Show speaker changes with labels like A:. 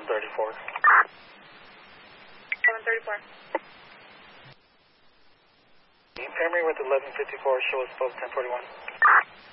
A: 1134.
B: 1134.
A: Primary with 1154, show us both 1041.